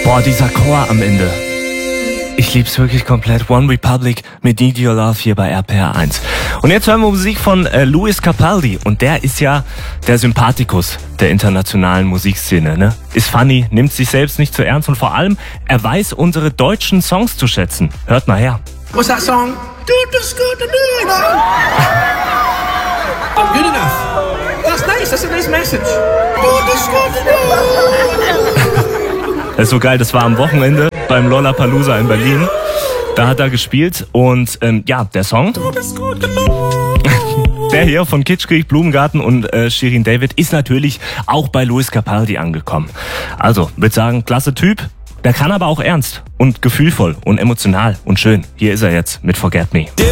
Boah, dieser Chor am Ende. Ich lieb's wirklich komplett. One Republic mit Need Your Love hier bei RPR1. Und jetzt hören wir Musik von Lewis Capaldi. Und der ist ja der Sympathikus der internationalen Musikszene, ne? Ist funny, nimmt sich selbst nicht zu ernst und vor allem, er weiß unsere deutschen Songs zu schätzen. Hört mal her. What's that song? Good enough. That's nice. That's a nice message. Das ist so geil, das war am Wochenende beim Lollapalooza in Berlin. Da hat er gespielt und ja, der Song, der hier von Kitschkrieg, Blumengarten und Shirin David ist natürlich auch bei Lewis Capaldi angekommen. Also, würde sagen, klasse Typ. Der kann aber auch ernst und gefühlvoll und emotional und schön. Hier ist er jetzt mit Forget Me.